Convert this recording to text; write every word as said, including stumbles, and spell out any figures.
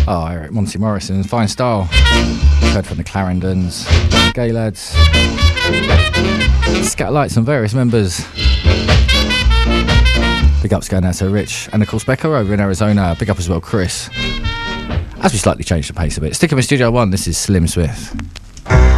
Oh, Eric Monty Morrison, fine style. Heard from the Clarendons, Gay Lads, Scatterlights and various members. Big ups going out to Rich and of course Becca over in Arizona. Big up as well Chris. As we slightly change the pace a bit. Stick with Studio One, this is Slim Smith.